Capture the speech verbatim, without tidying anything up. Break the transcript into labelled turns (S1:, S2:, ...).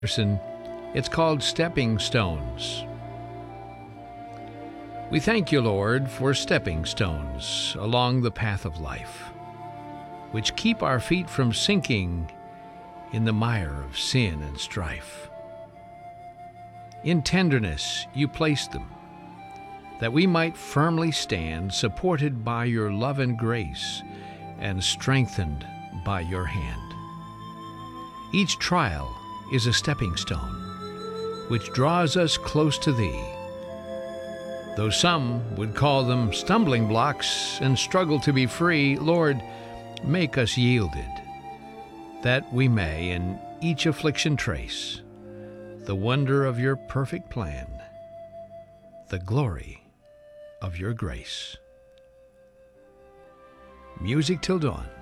S1: Anderson. It's called Stepping Stones. We thank you, Lord, for stepping stones along the path of life, which keep our feet from sinking in the mire of sin and strife. In tenderness you placed them, that we might firmly stand, supported by your love and grace, and strengthened by your hand. Each trial is a stepping stone, which draws us close to thee. Though some would call them stumbling blocks and struggle to be free, Lord, make us yielded, that we may in each affliction trace the wonder of your perfect plan, the glory of your grace. Music till dawn.